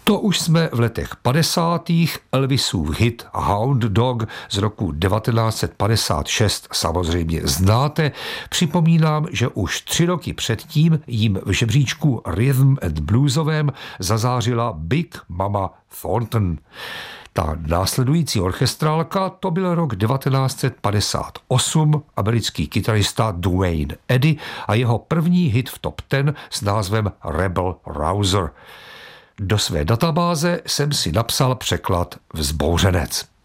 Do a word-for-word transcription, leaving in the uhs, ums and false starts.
To už jsme v letech padesátých. Elvisův hit Hound Dog z roku devatenáct set padesát šest samozřejmě znáte. Připomínám, že už tři roky předtím jim v žebříčku Rhythm and Bluesovém zazářila Big Mama Thornton. Ta následující orchestrálka, to byl rok devatenáct set padesát osm, americký kytarista Duane Eddy a jeho první hit v top deset s názvem Rebel Rouser. Do své databáze jsem si napsal překlad Vzbouřenec.